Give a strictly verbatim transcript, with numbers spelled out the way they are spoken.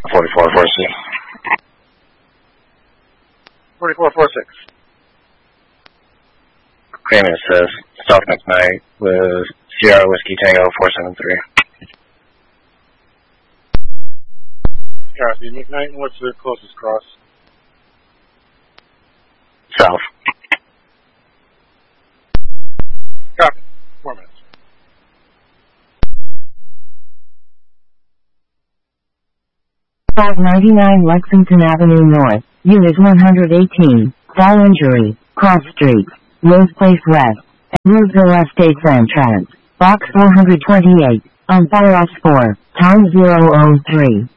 forty-four forty-six. forty-four forty-six. Claimant says South McKnight with Sierra Whiskey Tango four seven three. Copy. McKnight, what's the closest cross? South. Copy. Four minutes. five ninety-nine Lexington Avenue North, Unit one eighteen, fall injury, Cross Street, Rose Place West, and Roseville Estate Entrance, Box four twenty-eight, on Firehouse four, time zero oh three.